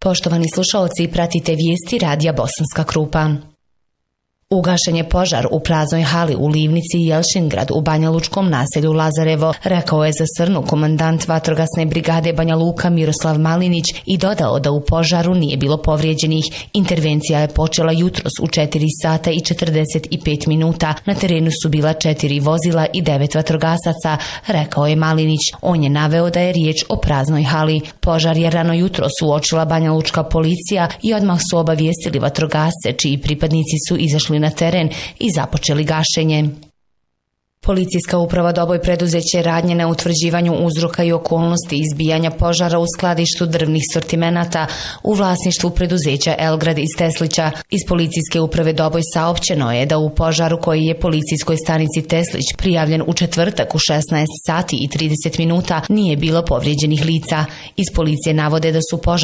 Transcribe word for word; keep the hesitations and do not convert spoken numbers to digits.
Poštovani slušalci, pratite vijesti Radija Bosanska Krupa. Ugašen je požar u praznoj hali u Livnici i Jelšingrad u banjalučkom naselju Lazarevo, rekao je za Srnu komandant vatrogasne brigade Banja Luka Miroslav Malinić i dodao da u požaru nije bilo povrijeđenih. Intervencija je počela jutros u četiri sata i četrdeset pet minuta. Na terenu su bila četiri vozila i devet vatrogasaca, rekao je Malinić. On je naveo da je riječ o praznoj hali. Požar je rano jutros uočila banjalučka policija i odmah su obavijestili vatrogasce, čiji pripadnici su izašli na teren i započeli gašenje. Policijska uprava Doboj preduzeće radnje na utvrđivanju uzroka i okolnosti izbijanja požara u skladištu drvnih sortimenata u vlasništvu preduzeća Elgrad iz Teslića. Iz policijske uprave Doboj saopćeno je da u požaru koji je policijskoj stanici Teslić prijavljen u četvrtak u šesnaest sati i trideset minuta nije bilo povrijeđenih lica. Iz policije navode da su požar